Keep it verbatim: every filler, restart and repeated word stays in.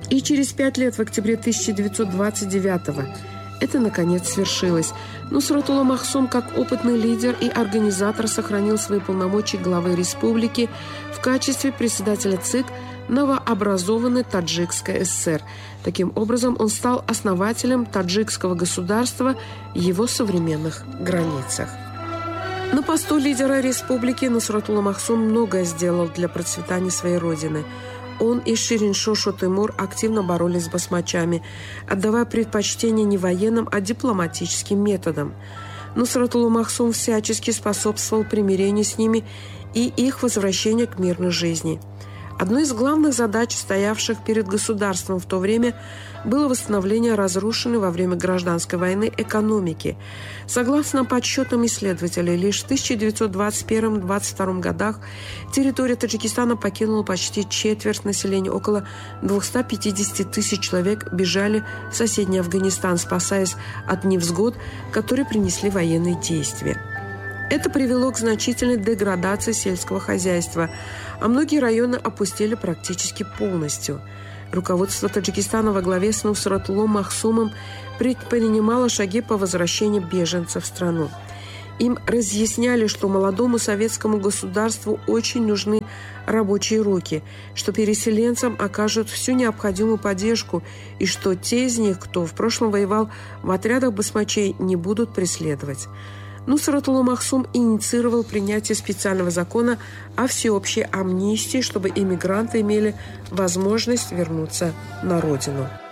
И через пять лет, в октябре тысяча девятьсот двадцать девятого, это, наконец, свершилось. Нусратулла Махсум, как опытный лидер и организатор, сохранил свои полномочия главы республики в качестве председателя ЦИК новообразованной Таджикской ССР. Таким образом, он стал основателем таджикского государства в его современных границах. На посту лидера республики Нусратулла Махсум многое сделал для процветания своей родины. Он и Ширин-Шош Тимур активно боролись с басмачами, отдавая предпочтение не военным, а дипломатическим методам. Нусратулла Махсум всячески способствовал примирению с ними и их возвращению к мирной жизни. Одной из главных задач, стоявших перед государством в то время, было восстановление разрушенной во время гражданской войны экономики. Согласно подсчетам исследователей, лишь в тысяча девятьсот двадцать первом — двадцать втором годах территория Таджикистана покинула почти четверть населения, около двести пятьдесят тысяч человек бежали в соседний Афганистан, спасаясь от невзгод, которые принесли военные действия. Это привело к значительной деградации сельского хозяйства, а многие районы опустели практически полностью. Руководство Таджикистана во главе с Нусратуллой Махсумом предпринимало шаги по возвращению беженцев в страну. Им разъясняли, что молодому советскому государству очень нужны рабочие руки, что переселенцам окажут всю необходимую поддержку и что те из них, кто в прошлом воевал в отрядах басмачей, не будут преследовать. Нусратулла Махсум инициировал принятие специального закона о всеобщей амнистии, чтобы иммигранты имели возможность вернуться на родину.